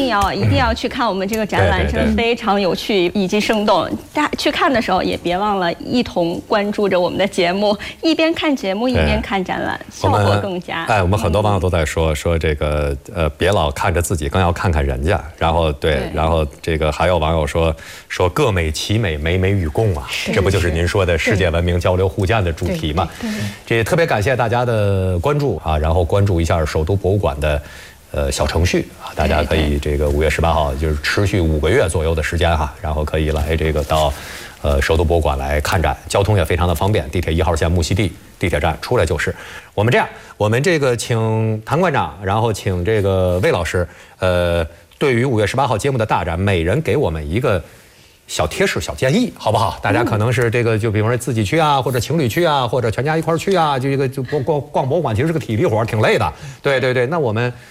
定要去看我们这个展览，真的非常有趣以及生动。大家去看的时候也别忘了一同关注着我们的节目，一边看节目一边看展览，效果更佳。 我们很多网友都在说这个别老看着自己，更要看看人家。然后然后这个还有网友说各美其美，美美与共啊，这不就是您说的世界文明交流互鉴的主题吗？这也特别感谢大家的关注啊，然后关注一下首都博物馆的小程序啊，大家可以这个5月18号就是持续5个月左右的时间哈，然后可以来这个到首都博物馆来看展，交通也非常的方便，地铁1号线木樨地地铁站出来就是。我们这样，我们这个请谭馆长，然后请这个魏老师，对于5月18号揭幕的大展，每人给我们一个小贴士、小建议，好不好？大家可能是这个，就比方说自己去啊，或者情侣去啊，或者全家一块儿去啊，就逛博物馆，其实是个体力活，挺累的。对，那我们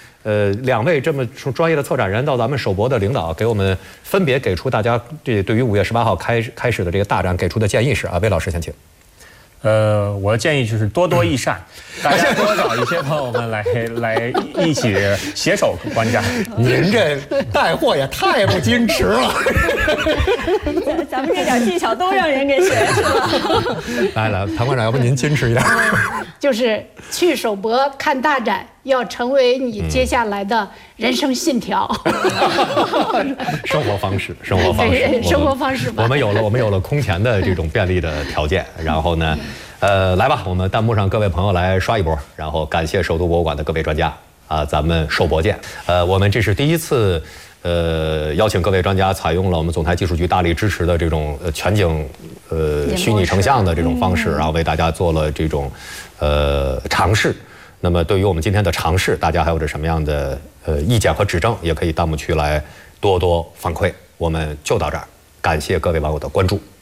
2位这么专业的策展人到咱们首博的领导，给我们分别给出大家对于5月18号开始的这个大展给出的建议是啊，魏老师先请。 我的建议就是多多益善，大家多找一些朋友们来一起携手观展。 您这带货也太不矜持了， 咱们这点技巧都让人给学去了。 来，谭馆长，要不您矜持一点？ 就是去首博看大展，要成为你接下来的人生信条。 生活方式吧。我们有了空前的这种便利的条件，然后呢，来吧，我们弹幕上各位朋友来刷一波，然后感谢首都博物馆的各位专家啊，咱们首博见。我们这是第一次。邀请各位专家采用了我们总台技术局大力支持的这种全景虚拟成像的这种方式，然后为大家做了这种尝试。那么对于我们今天的尝试，大家还有着什么样的意见和指正，也可以弹幕区来多多反馈。我们就到这儿，感谢各位网友的关注。